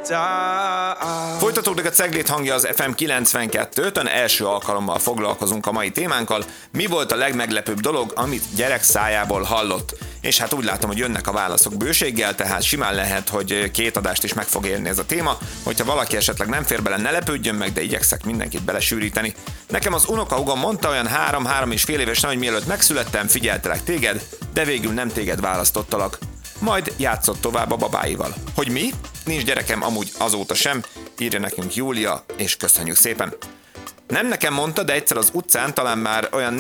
Folytatódik a Ceglét hangja az FM 92-ön, első alkalommal foglalkozunk a mai témánkkal. Mi volt a legmeglepőbb dolog, amit gyerek szájából hallott? És hát úgy látom, hogy jönnek a válaszok bőséggel, tehát simán lehet, hogy 2 adást is meg fog érni ez a téma. Hogyha valaki esetleg nem fér bele, ne lepődjön meg, de igyekszek mindenkit belesűríteni. Nekem az unokahúgom mondta olyan 3-3,5 évesen, hogy mielőtt megszülettem, figyeltelek téged, de végül nem téged választottalak. Majd játszott tovább a babáival. Hogy mi? Nincs gyerekem amúgy azóta sem, írja nekünk Júlia, és köszönjük szépen. Nem nekem mondta, de egyszer az utcán talán már olyan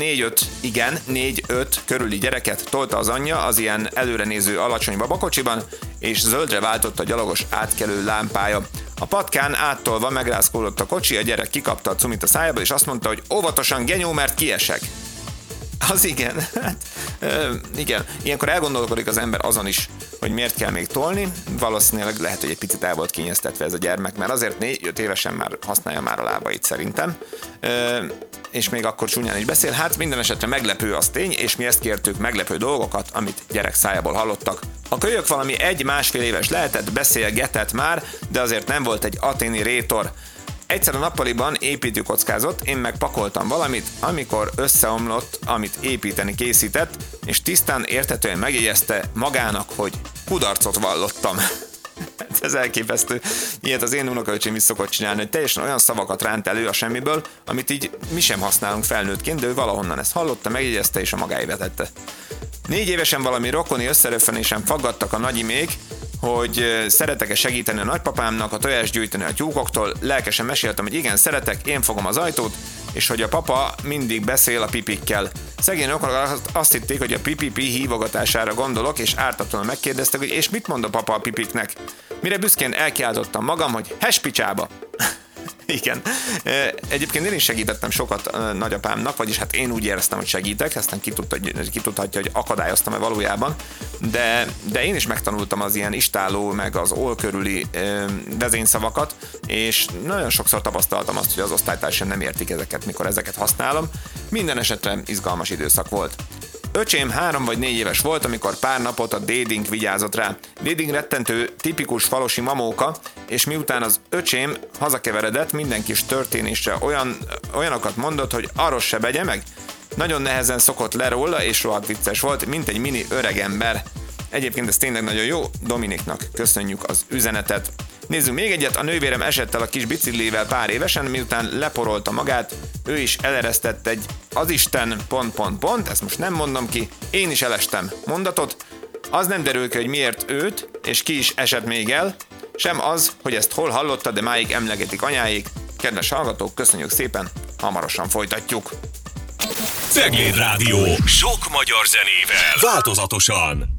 4-5 körüli gyereket tolta az anyja az ilyen előrenéző alacsony babakocsiban, és zöldre váltott a gyalogos átkelő lámpája. A patkán áttolva megrázkódott a kocsi, a gyerek kikapta a cumit a szájába, és azt mondta, hogy óvatosan, genyó, mert kiesek. Az igen, igen. Ilyenkor elgondolkodik az ember azon is, hogy miért kell még tolni. Valószínűleg lehet, hogy egy picit el volt kényeztetve ez a gyermek, mert azért 4-5 évesen már használja már a lábait szerintem. És még akkor csúnyán is beszél. Hát minden esetre meglepő az tény, és mi ezt kértük, meglepő dolgokat, amit gyerek szájából hallottak. A kölyök valami 1-1,5 éves lehetett, beszélgetett már, de azért nem volt egy aténi rétor. Egyszer a nappaliban építőkockázott, én meg pakoltam valamit, amikor összeomlott, amit építeni készített, és tisztán érthetően megjegyezte magának, hogy kudarcot vallottam. Ez elképesztő. Ilyet az én unokaöcsém is szokott csinálni, hogy teljesen olyan szavakat ránt elő a semmiből, amit így mi sem használunk felnőttként, de ő valahonnan ezt hallotta, megjegyezte és a magáévá tette. 4 évesen valami rokoni összeröffenésen faggattak a nagyimék, hogy szeretek-e segíteni a nagypapámnak, a tojást gyűjteni a tyúkoktól. Lelkesen meséltem, hogy igen, szeretek, én fogom az ajtót, és hogy a papa mindig beszél a pipikkel. Szegény rokonok azt hitték, hogy a pipipi hívogatására gondolok, és ártatlanul megkérdeztek, hogy és mit mond a papa a pipiknek. Mire büszkén elkiáltottam magam, hogy hespicsába. Igen. Egyébként én is segítettem sokat nagyapámnak, vagyis hát én úgy éreztem, hogy segítek, aztán kitudhatja, hogy akadályoztam-e valójában, de én is megtanultam az ilyen istálló, meg az ól körüli vezényszavakat, és nagyon sokszor tapasztaltam azt, hogy az osztálytársaim nem értik ezeket, mikor ezeket használom. Minden esetre izgalmas időszak volt. Öcsém 3 vagy 4 éves volt, amikor pár napot a dédink vigyázott rá. Dédink rettentő, tipikus falusi mamóka, és miután az öcsém hazakeveredett, minden kis történésre olyanokat mondott, hogy arról se begye meg. Nagyon nehezen szokott le róla, és rohadt vicces volt, mint egy mini öregember. Egyébként ez tényleg nagyon jó, Dominiknak köszönjük az üzenetet. Nézzünk még egyet, a nővérem esett el a kis biciklivel pár évesen, miután leporolta magát, ő is eleresztett egy azisten ... ezt most nem mondom ki, én is elestem mondatot, az nem derül ki, hogy miért őt, és ki is esett még el, sem az, hogy ezt hol hallotta, de máig emlegetik anyáik. Kedves hallgatók, köszönjük szépen, hamarosan folytatjuk. Cegléd Rádió, sok magyar zenével, változatosan.